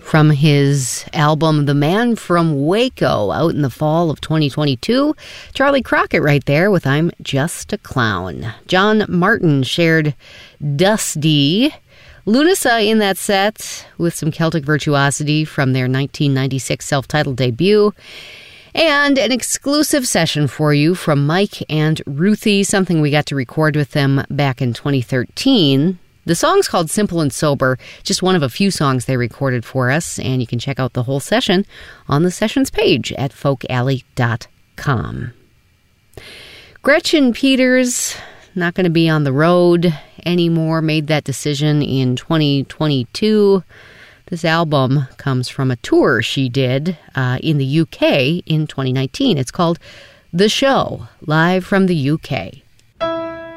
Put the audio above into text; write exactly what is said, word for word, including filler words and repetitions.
from his album The Man from Waco, out in the fall of twenty twenty-two. Charlie Crockett right there with I'm Just a Clown. John Martin shared Dusty. Lunasa in that set with some Celtic virtuosity from their nineteen ninety-six self-titled debut. And an exclusive session for you from Mike and Ruthie, something we got to record with them back in twenty thirteen. The song's called Simple and Sober, just one of a few songs they recorded for us, and you can check out the whole session on the sessions page at folk alley dot com. Gretchen Peters, not going to be on the road anymore, made that decision in twenty twenty-two. This album comes from a tour she did uh, in the U K in twenty nineteen. It's called The Show, live from the U K.